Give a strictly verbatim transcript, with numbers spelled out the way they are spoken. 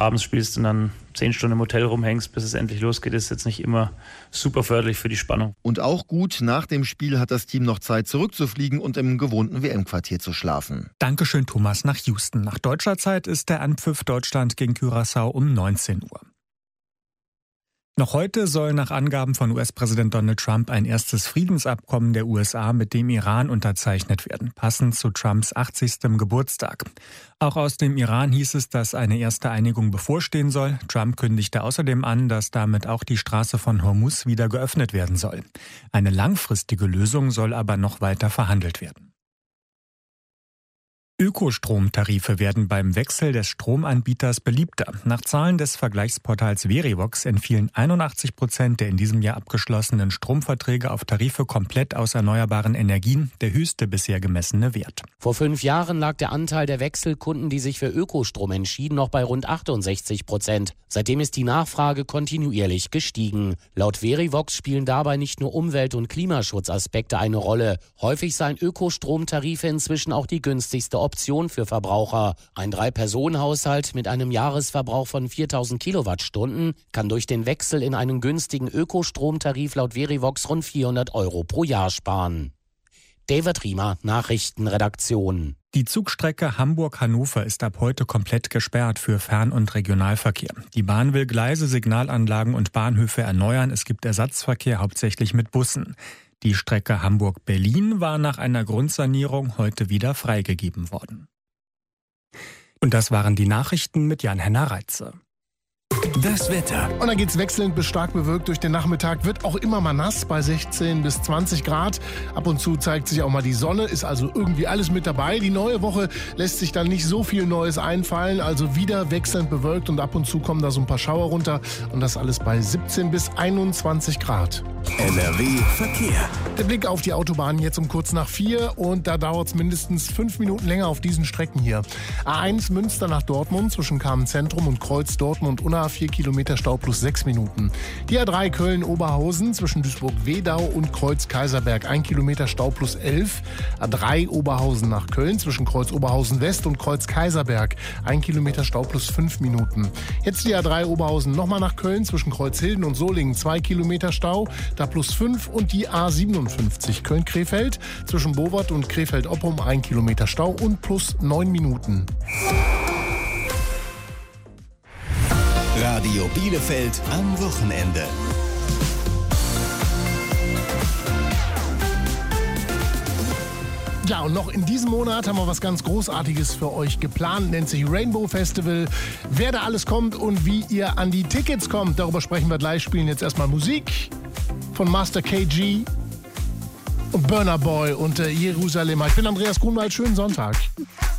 abends spielst und dann zehn Stunden im Hotel rumhängst, bis es endlich losgeht, ist jetzt nicht immer super förderlich für die Spannung. Und auch gut, nach dem Spiel hat das Team noch Zeit zurückzufliegen und im gewohnten W M-Quartier zu schlafen. Dankeschön, Thomas, nach Houston. Nach deutscher Zeit ist der Anpfiff Deutschland gegen Curaçao um neunzehn Uhr. Noch heute soll nach Angaben von U S-Präsident Donald Trump ein erstes Friedensabkommen der U S A mit dem Iran unterzeichnet werden, passend zu Trumps achtzigstem Geburtstag. Auch aus dem Iran hieß es, dass eine erste Einigung bevorstehen soll. Trump kündigte außerdem an, dass damit auch die Straße von Hormuz wieder geöffnet werden soll. Eine langfristige Lösung soll aber noch weiter verhandelt werden. Ökostromtarife werden beim Wechsel des Stromanbieters beliebter. Nach Zahlen des Vergleichsportals Verivox entfielen einundachtzig Prozent der in diesem Jahr abgeschlossenen Stromverträge auf Tarife komplett aus erneuerbaren Energien, der höchste bisher gemessene Wert. Vor fünf Jahren lag der Anteil der Wechselkunden, die sich für Ökostrom entschieden, noch bei rund achtundsechzig Prozent. Seitdem ist die Nachfrage kontinuierlich gestiegen. Laut Verivox spielen dabei nicht nur Umwelt- und Klimaschutzaspekte eine Rolle. Häufig seien Ökostromtarife inzwischen auch die günstigste Option für Verbraucher. Ein Drei-Personen-Haushalt mit einem Jahresverbrauch von viertausend Kilowattstunden kann durch den Wechsel in einen günstigen Ökostromtarif laut Verivox rund vierhundert Euro pro Jahr sparen. David Riemer, Nachrichtenredaktion. Die Zugstrecke Hamburg-Hannover ist ab heute komplett gesperrt für Fern- und Regionalverkehr. Die Bahn will Gleise, Signalanlagen und Bahnhöfe erneuern. Es gibt Ersatzverkehr, hauptsächlich mit Bussen. Die Strecke Hamburg-Berlin war nach einer Grundsanierung heute wieder freigegeben worden. Und das waren die Nachrichten mit Jan-Henner Reitze. Das Wetter. Und dann geht's wechselnd bis stark bewölkt durch den Nachmittag. Wird auch immer mal nass bei sechzehn bis zwanzig Grad. Ab und zu zeigt sich auch mal die Sonne. Ist also irgendwie alles mit dabei. Die neue Woche lässt sich dann nicht so viel Neues einfallen. Also wieder wechselnd bewölkt und ab und zu kommen da so ein paar Schauer runter. Und das alles bei siebzehn bis einundzwanzig Grad. N R W Verkehr. Der Blick auf die Autobahn jetzt um kurz nach vier. Und da dauert es mindestens fünf Minuten länger auf diesen Strecken hier. A eins Münster nach Dortmund zwischen Kamen-Zentrum und Kreuz Dortmund-Unna. vier Kilometer Stau plus sechs Minuten. Die A drei Köln-Oberhausen zwischen Duisburg-Wedau und Kreuz-Kaiserberg. ein Kilometer Stau plus elf. A drei Oberhausen nach Köln zwischen Kreuz-Oberhausen-West und Kreuz-Kaiserberg. ein Kilometer Stau plus fünf Minuten. Jetzt die A drei Oberhausen nochmal nach Köln zwischen Kreuzhilden und Solingen. zwei Kilometer Stau, da plus fünf. Und die A siebenundfünfzig Köln-Krefeld zwischen Bowart und Krefeld-Oppum. ein Kilometer Stau und plus neun Minuten. Radio Bielefeld am Wochenende. Ja, und noch in diesem Monat haben wir was ganz Großartiges für euch geplant. Nennt sich Rainbow Festival. Wer da alles kommt und wie ihr an die Tickets kommt, darüber sprechen wir gleich. Spielen jetzt erstmal Musik von Master K G und Burna Boy und äh, Jerusalem. Ich bin Andreas Grunwald. Schönen Sonntag.